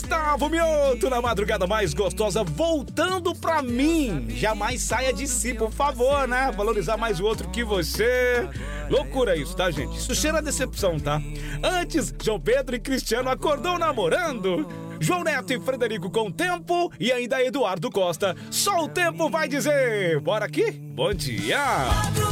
Gustavo Mioto, na madrugada mais gostosa, voltando pra mim. Jamais saia de si, por favor, né? Valorizar mais o outro que você. Loucura isso, tá, gente? Isso cheira a decepção, tá? Antes, João Pedro e Cristiano acordou namorando. João Neto e Frederico com tempo e ainda Eduardo Costa. Só o tempo vai dizer. Bora aqui? Bom dia!